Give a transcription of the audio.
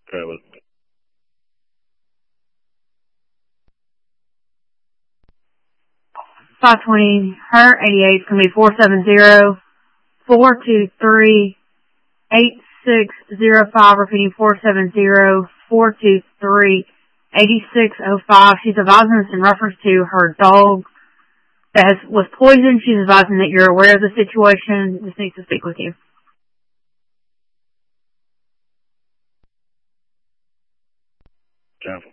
Okay, let's 520, her 88 is going to be 470-423-8605, repeating 470-423-8605. She's advising us in reference to her dog that was poisoned. She's advising that you're aware of the situation. Just needs to speak with you. Jennifer.